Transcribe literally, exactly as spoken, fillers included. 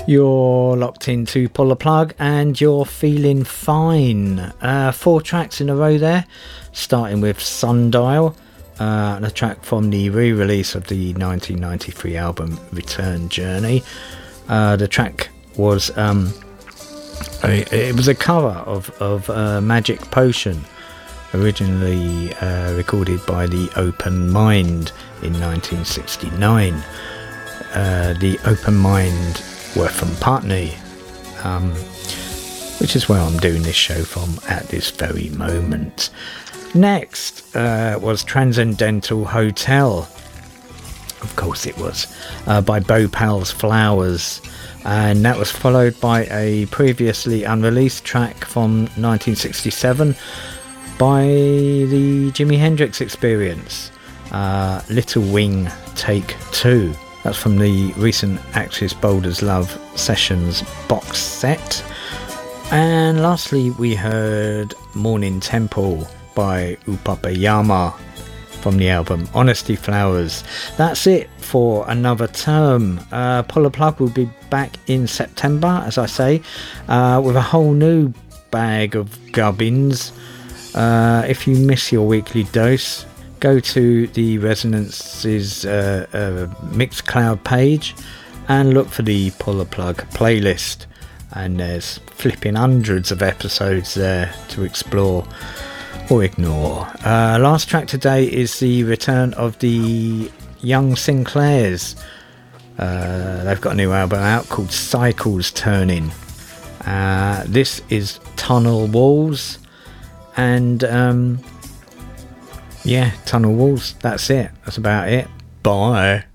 You're locked into Pull the Plug and you're feeling fine. Uh, four tracks in a row there, starting with Sundial, uh, a track from the re-release of the nineteen ninety-three album Return Journey. Uh, the track was um, a, it was a cover of, of uh, Magic Potion, originally uh, recorded by the Open Mind in nineteen sixty-nine. Uh, the Open Mind were from Putney, um, which is where I'm doing this show from at this very moment. Next uh, was Transcendental Hotel, of course it was, uh, by Bhopal's Flowers, and that was followed by a previously unreleased track from nineteen sixty-seven by the Jimi Hendrix Experience, uh, Little Wing Take Two. That's from the recent Axis Boulder's Love Sessions box set. And lastly, we heard Morning Temple by Upapayama from the album Honesty Flowers. That's it for another term. Uh, Pull the Plug will be back in September, as I say, uh, with a whole new bag of gubbins. Uh, if you miss your weekly dose, go to the Resonance's uh, uh, Mixcloud page and look for the Pull the Plug playlist, and there's flipping hundreds of episodes there to explore or ignore. Uh, last track today is the return of the Young Sinclairs. Uh, they've got a new album out called Cycles Turning. Uh, this is Tunnel Walls, and um, yeah, Tunnel Walls, that's it, that's about it. Bye.